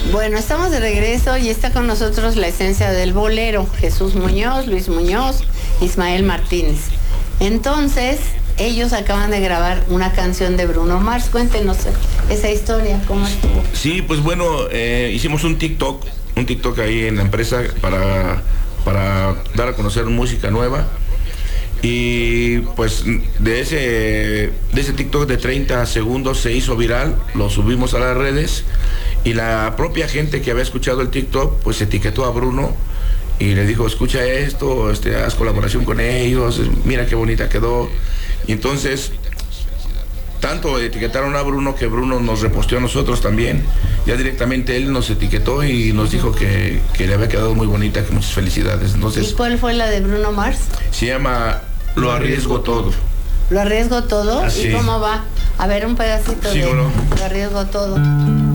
Bueno, estamos de regreso y está con nosotros la esencia del bolero, Jesús Muñoz, Luis Muñoz, Ismael Martínez. Entonces, ellos acaban de grabar una canción de Bruno Mars. Cuéntenos esa historia, ¿cómo estuvo? Sí, pues bueno, hicimos un TikTok ahí en la empresa para dar a conocer música nueva. Y pues de ese TikTok de 30 segundos se hizo viral, lo subimos a las redes y la propia gente que había escuchado el TikTok pues etiquetó a Bruno y le dijo, escucha esto, haz colaboración con ellos, mira qué bonita quedó. Y entonces tanto etiquetaron a Bruno que Bruno nos reposteó a nosotros también. Ya directamente él nos etiquetó y nos dijo que le había quedado muy bonita, que muchas felicidades. Entonces, ¿y cuál fue la de Bruno Mars? Se llama Lo arriesgo todo. ¿Lo arriesgo todo? Así. ¿Y cómo va? A ver, un pedacito Sí, de ¿no? Lo arriesgo todo.